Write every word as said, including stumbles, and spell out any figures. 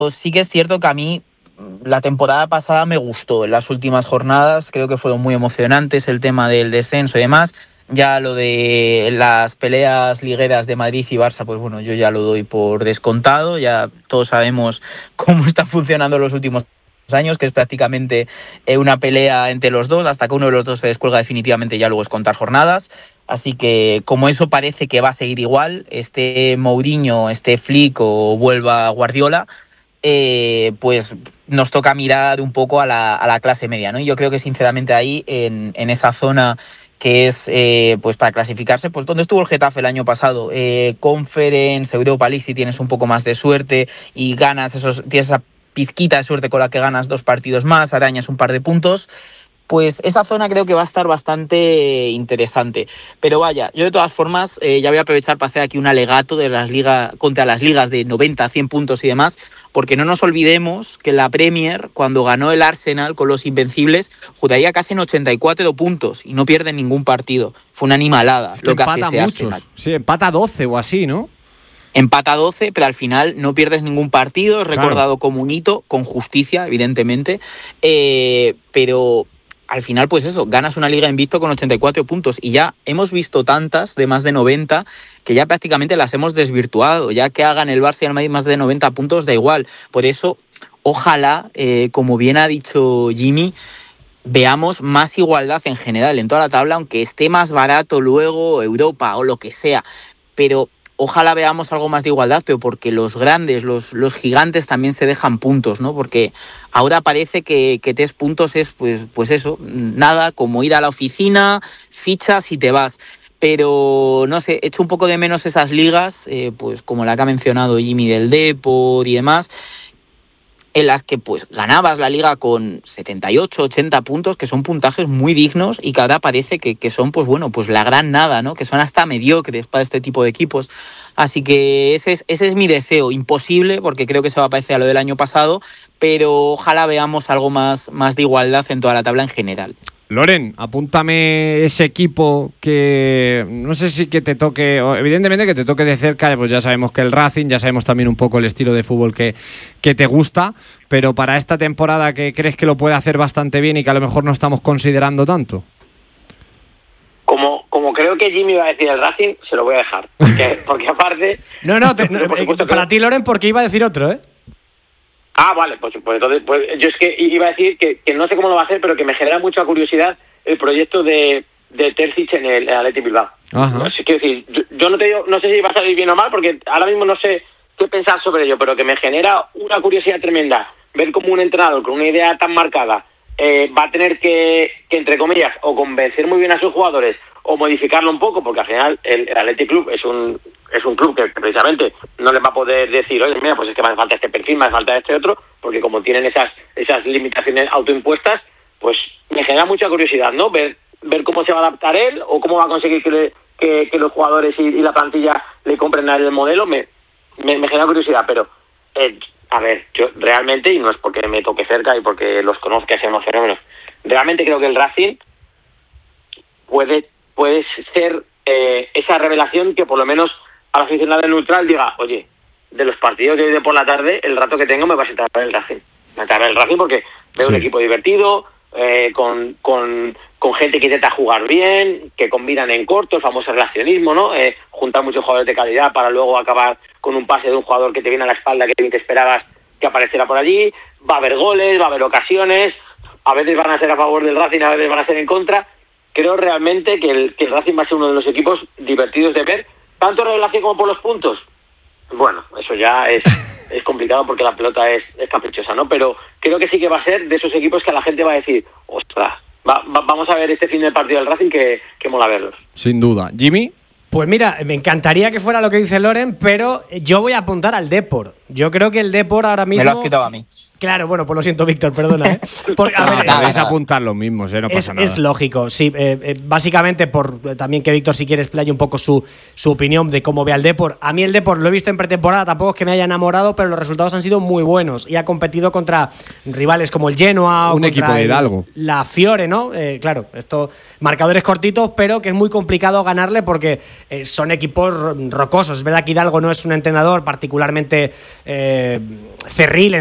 sí que es cierto que a mí la temporada pasada me gustó. En las últimas jornadas creo que fueron muy emocionantes el tema del descenso y demás. Ya lo de las peleas ligueras de Madrid y Barça, pues bueno, yo ya lo doy por descontado. Ya todos sabemos cómo están funcionando los últimos años, que es prácticamente una pelea entre los dos, hasta que uno de los dos se descuelga definitivamente, ya luego es contar jornadas. Así que como eso parece que va a seguir igual, esté Mourinho, esté Flick o vuelva Guardiola, eh, pues nos toca mirar un poco a la, a la clase media, ¿no? Y yo creo que sinceramente ahí, en, en esa zona que es eh, pues para clasificarse, pues donde estuvo el Getafe el año pasado, eh, Conference, Europa League, si tienes un poco más de suerte y ganas esos, tienes esa pizquita de suerte con la que ganas dos partidos más, arañas un par de puntos, pues esa zona creo que va a estar bastante interesante. Pero vaya, yo de todas formas eh, ya voy a aprovechar para hacer aquí un alegato de las ligas contra las ligas de noventa, cien puntos y demás, porque no nos olvidemos que la Premier, cuando ganó el Arsenal con los Invencibles, juraría que hacen ochenta y cuatro puntos y no pierden ningún partido. Fue una animalada. Es que lo que empata hace ese muchos. Arsenal. Sí, empata doce o así, ¿no? Empata doce, pero al final no pierdes ningún partido, es recordado claro. como un hito, con justicia, evidentemente, eh, pero al final, pues eso, ganas una liga invicto con ochenta y cuatro puntos y ya hemos visto tantas de más de noventa que ya prácticamente las hemos desvirtuado. Ya que hagan el Barça y el Madrid más de noventa puntos, da igual. Por eso, ojalá, eh, como bien ha dicho Jimmy, veamos más igualdad en general en toda la tabla, aunque esté más barato luego Europa o lo que sea, pero ojalá veamos algo más de igualdad, pero porque los grandes, los, los gigantes también se dejan puntos, ¿no? Porque ahora parece que, que tres puntos es, pues, pues eso, nada, como ir a la oficina, fichas y te vas. Pero, no sé, echo un poco de menos esas ligas, eh, pues como la que ha mencionado Jimmy del Depor y demás, en las que pues ganabas la liga con setenta y ocho, ochenta puntos, que son puntajes muy dignos y que ahora parece que, que son, pues bueno, pues la gran nada, ¿no? Que son hasta mediocres para este tipo de equipos. Así que ese es, ese es mi deseo. Imposible, porque creo que se va a parecer a lo del año pasado, pero ojalá veamos algo más, más de igualdad en toda la tabla en general. Loren, apúntame ese equipo que no sé si que te toque, evidentemente que te toque de cerca, pues ya sabemos que el Racing, ya sabemos también un poco el estilo de fútbol que, que te gusta, pero para esta temporada que crees que lo puede hacer bastante bien y que a lo mejor no estamos considerando tanto. Como, como creo que Jimmy va a decir el Racing, se lo voy a dejar, porque, porque aparte... No, no, te, no para ti, Loren, porque iba a decir otro, ¿eh? Ah, vale, pues, pues entonces, pues yo es que iba a decir que, que no sé cómo lo va a hacer, pero que me genera mucha curiosidad el proyecto de, de Terzic en el, el Athletic Bilbao. Ajá. Así que decir, yo, yo no te digo, no sé si va a salir bien o mal, porque ahora mismo no sé qué pensar sobre ello, pero que me genera una curiosidad tremenda ver cómo un entrenador con una idea tan marcada eh, va a tener que, que, entre comillas, o convencer muy bien a sus jugadores o modificarlo un poco, porque al final el, el Athletic Club es un es un club que precisamente no les va a poder decir, oye, mira, pues es que me hace falta este perfil, me hace falta este otro, porque como tienen esas esas limitaciones autoimpuestas, pues me genera mucha curiosidad, ¿no? Ver ver cómo se va a adaptar él o cómo va a conseguir que, le, que, que los jugadores y, y la plantilla le compren a él el modelo, me, me, me genera curiosidad, pero eh, a ver, yo realmente, y no es porque me toque cerca y porque los conozca, sean unos fenómenos, realmente creo que el Racing puede, puede ser eh, esa revelación que por lo menos al aficionado neutral diga, oye, de los partidos de hoy de por la tarde, el rato que tengo me va a sentar el Racing. Me va a sentar el Racing porque veo sí. un equipo divertido, eh, con, con, con gente que intenta jugar bien, que combinan en corto, el famoso relacionismo, ¿no? Eh, juntar muchos jugadores de calidad para luego acabar con un pase de un jugador que te viene a la espalda que ni te esperabas que apareciera por allí. Va a haber goles, va a haber ocasiones, a veces van a ser a favor del Racing, a veces van a ser en contra. Creo realmente que el, que el Racing va a ser uno de los equipos divertidos de ver, tanto revelación como por los puntos. Bueno, eso ya es, es complicado porque la pelota es, es caprichosa, ¿no? Pero creo que sí que va a ser de esos equipos que a la gente va a decir, ostras, va, va, vamos a ver este fin de partido del Racing que, que mola verlos. Sin duda. ¿Jimmy? Pues mira, me encantaría que fuera lo que dice Loren, pero yo voy a apuntar al Depor. Yo creo que el Depor ahora mismo... Me lo has quitado a mí. Claro, bueno, pues lo siento, Víctor, perdona. ¿eh? Porque, a ver, no, es apuntar lo mismo, ¿eh? No pasa es, nada. Es lógico, sí. Eh, eh, básicamente, por eh, también que Víctor, si quieres, explaye un poco su, su opinión de cómo ve al Depor. A mí el Depor lo he visto en pretemporada, tampoco es que me haya enamorado, pero los resultados han sido muy buenos y ha competido contra rivales como el Genoa o un equipo de Hidalgo. El, la Fiore, ¿no? Eh, claro, esto marcadores cortitos, pero que es muy complicado ganarle porque eh, son equipos rocosos. Es verdad que Hidalgo no es un entrenador particularmente eh, cerril